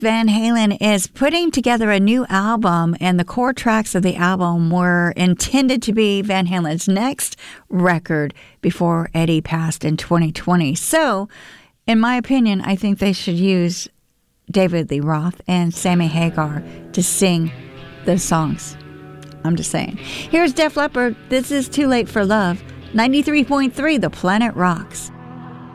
Van Halen is putting together a new album, and the core tracks of the album were intended to be Van Halen's next record before Eddie passed in 2020. So, in my opinion, I think they should use David Lee Roth and Sammy Hagar to sing those songs. I'm just saying. Here's Def Leppard. This is Too Late for Love. 93.3 The Planet Rocks.